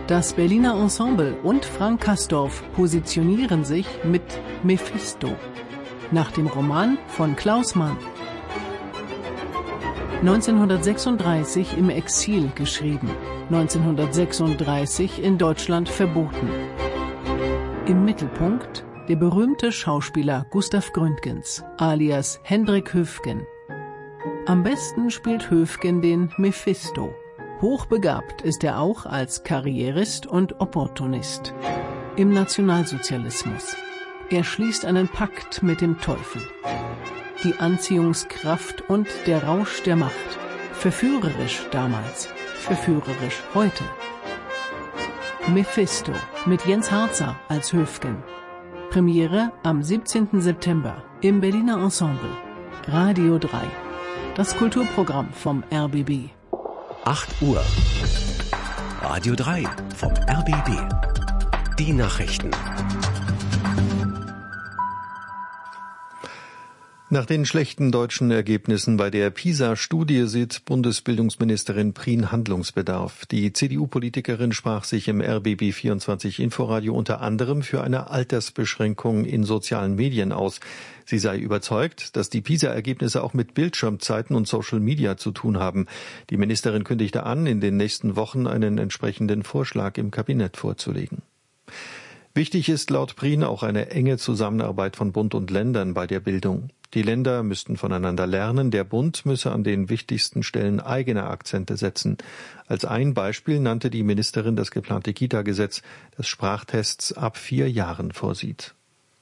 Das Berliner Ensemble und Frank Castorf positionieren sich mit Mephisto, nach dem Roman von Klaus Mann. 1936 im Exil geschrieben, 1936 in Deutschland verboten. Im Mittelpunkt der berühmte Schauspieler Gustav Gründgens, alias Hendrik Höfgen. Am besten spielt Höfgen den Mephisto. Hochbegabt ist er auch als Karrierist und Opportunist. Im Nationalsozialismus. Er schließt einen Pakt mit dem Teufel. Die Anziehungskraft und der Rausch der Macht. Verführerisch damals, verführerisch heute. Mephisto mit Jens Harzer als Höfgen. Premiere am 17. September im Berliner Ensemble. Radio 3. Das Kulturprogramm vom RBB. 8 Uhr. Radio 3 vom RBB. Die Nachrichten. Nach den schlechten deutschen Ergebnissen bei der PISA-Studie sieht Bundesbildungsministerin Prien Handlungsbedarf. Die CDU-Politikerin sprach sich im RBB 24 Inforadio unter anderem für eine Altersbeschränkung in sozialen Medien aus. Sie sei überzeugt, dass die PISA-Ergebnisse auch mit Bildschirmzeiten und Social Media zu tun haben. Die Ministerin kündigte an, in den nächsten Wochen einen entsprechenden Vorschlag im Kabinett vorzulegen. Wichtig ist laut Prien auch eine enge Zusammenarbeit von Bund und Ländern bei der Bildung. Die Länder müssten voneinander lernen, der Bund müsse an den wichtigsten Stellen eigene Akzente setzen. Als ein Beispiel nannte die Ministerin das geplante Kita-Gesetz, das Sprachtests ab 4 Jahren vorsieht.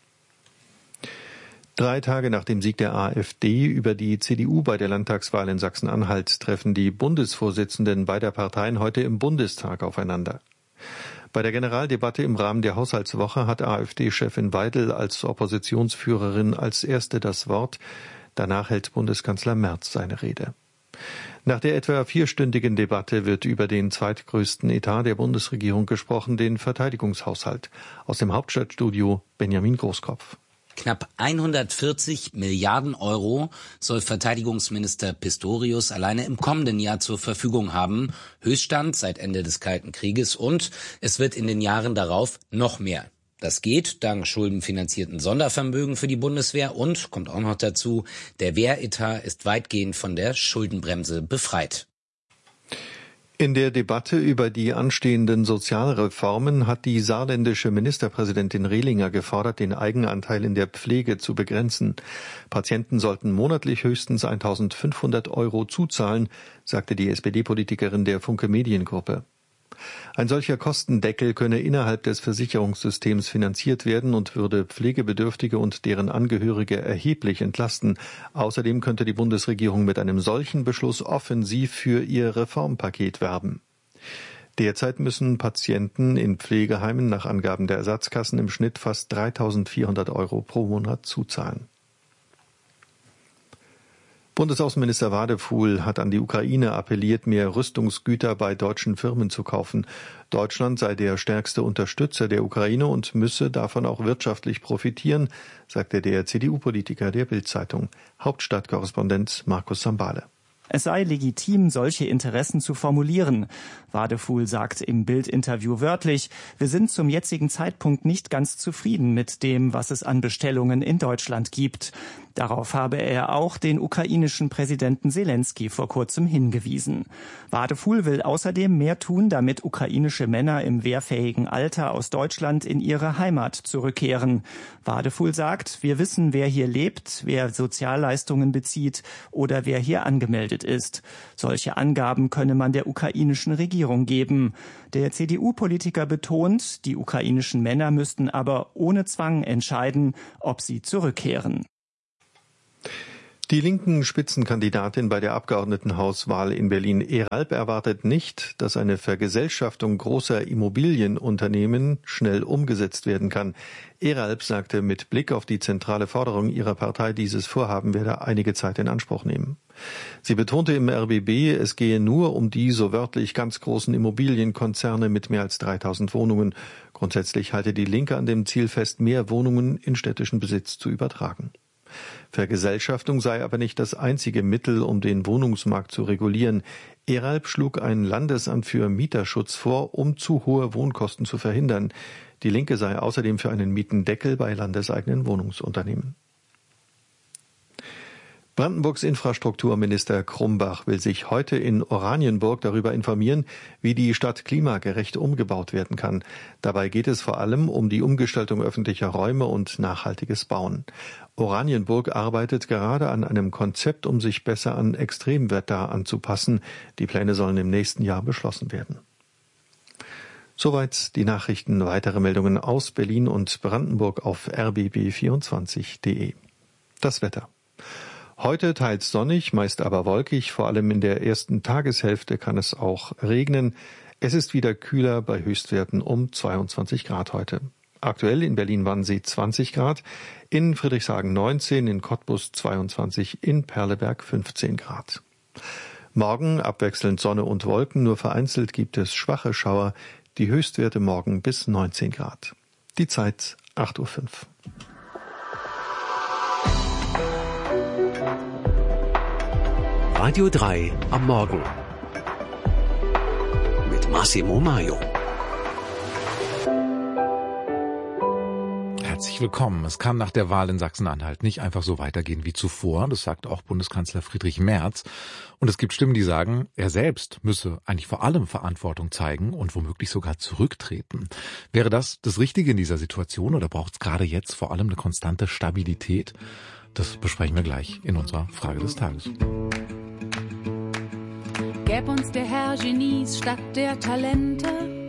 3 Tage nach dem Sieg der AfD über die CDU bei der Landtagswahl in Sachsen-Anhalt treffen die Bundesvorsitzenden beider Parteien heute im Bundestag aufeinander. Bei der Generaldebatte im Rahmen der Haushaltswoche hat AfD-Chefin Weidel als Oppositionsführerin als Erste das Wort. Danach hält Bundeskanzler Merz seine Rede. Nach der etwa 4-stündigen Debatte wird über den zweitgrößten Etat der Bundesregierung gesprochen, den Verteidigungshaushalt. Aus dem Hauptstadtstudio Benjamin Großkopf. Knapp 140 Milliarden Euro soll Verteidigungsminister Pistorius alleine im kommenden Jahr zur Verfügung haben. Höchststand seit Ende des Kalten Krieges, und es wird in den Jahren darauf noch mehr. Das geht dank schuldenfinanzierten Sondervermögen für die Bundeswehr und, kommt auch noch dazu, der Wehretat ist weitgehend von der Schuldenbremse befreit. In der Debatte über die anstehenden Sozialreformen hat die saarländische Ministerpräsidentin Rehlinger gefordert, den Eigenanteil in der Pflege zu begrenzen. Patienten sollten monatlich höchstens 1.500 Euro zuzahlen, sagte die SPD-Politikerin der Funke Mediengruppe. Ein solcher Kostendeckel könne innerhalb des Versicherungssystems finanziert werden und würde Pflegebedürftige und deren Angehörige erheblich entlasten. Außerdem könnte die Bundesregierung mit einem solchen Beschluss offensiv für ihr Reformpaket werben. Derzeit müssen Patienten in Pflegeheimen nach Angaben der Ersatzkassen im Schnitt fast 3.400 Euro pro Monat zuzahlen. Bundesaußenminister Wadefuhl hat an die Ukraine appelliert, mehr Rüstungsgüter bei deutschen Firmen zu kaufen. Deutschland sei der stärkste Unterstützer der Ukraine und müsse davon auch wirtschaftlich profitieren, sagte der CDU-Politiker der Bild-Zeitung. Hauptstadtkorrespondent Markus Sambale. Es sei legitim, solche Interessen zu formulieren. Wadefuhl sagt im Bild-Interview wörtlich: Wir sind zum jetzigen Zeitpunkt nicht ganz zufrieden mit dem, was es an Bestellungen in Deutschland gibt. Darauf habe er auch den ukrainischen Präsidenten Selenskyj vor kurzem hingewiesen. Wadefuhl will außerdem mehr tun, damit ukrainische Männer im wehrfähigen Alter aus Deutschland in ihre Heimat zurückkehren. Wadefuhl sagt: Wir wissen, wer hier lebt, wer Sozialleistungen bezieht oder wer hier angemeldet ist. Solche Angaben könne man der ukrainischen Regierung geben. Der CDU-Politiker betont, die ukrainischen Männer müssten aber ohne Zwang entscheiden, ob sie zurückkehren. Die linken Spitzenkandidatin bei der Abgeordnetenhauswahl in Berlin-Ehralb erwartet nicht, dass eine Vergesellschaftung großer Immobilienunternehmen schnell umgesetzt werden kann. Ehralb sagte mit Blick auf die zentrale Forderung ihrer Partei, dieses Vorhaben werde einige Zeit in Anspruch nehmen. Sie betonte im RBB, es gehe nur um die so wörtlich ganz großen Immobilienkonzerne mit mehr als 3.000 Wohnungen. Grundsätzlich halte die Linke an dem Ziel fest, mehr Wohnungen in städtischen Besitz zu übertragen. Vergesellschaftung sei aber nicht das einzige Mittel, um den Wohnungsmarkt zu regulieren. ERALB schlug ein Landesamt für Mieterschutz vor, um zu hohe Wohnkosten zu verhindern. Die Linke sei außerdem für einen Mietendeckel bei landeseigenen Wohnungsunternehmen. Brandenburgs Infrastrukturminister Krumbach will sich heute in Oranienburg darüber informieren, wie die Stadt klimagerecht umgebaut werden kann. Dabei geht es vor allem um die Umgestaltung öffentlicher Räume und nachhaltiges Bauen. Oranienburg arbeitet gerade an einem Konzept, um sich besser an Extremwetter anzupassen. Die Pläne sollen im nächsten Jahr beschlossen werden. Soweit die Nachrichten. Weitere Meldungen aus Berlin und Brandenburg auf rbb24.de. Das Wetter. Heute teils sonnig, meist aber wolkig, vor allem in der ersten Tageshälfte kann es auch regnen. Es ist wieder kühler bei Höchstwerten um 22 Grad heute. Aktuell in Berlin-Wannsee 20 Grad, in Friedrichshagen 19, in Cottbus 22, in Perleberg 15 Grad. Morgen abwechselnd Sonne und Wolken, nur vereinzelt gibt es schwache Schauer, die Höchstwerte morgen bis 19 Grad. Die Zeit 8:05 Uhr. Radio 3 am Morgen mit Massimo Maio. Herzlich willkommen. Es kann nach der Wahl in Sachsen-Anhalt nicht einfach so weitergehen wie zuvor. Das sagt auch Bundeskanzler Friedrich Merz. Und es gibt Stimmen, die sagen, er selbst müsse eigentlich vor allem Verantwortung zeigen und womöglich sogar zurücktreten. Wäre das Richtige in dieser Situation oder braucht es gerade jetzt vor allem eine konstante Stabilität? Das besprechen wir gleich in unserer Frage des Tages. Gäb uns der Herr Genies statt der Talente,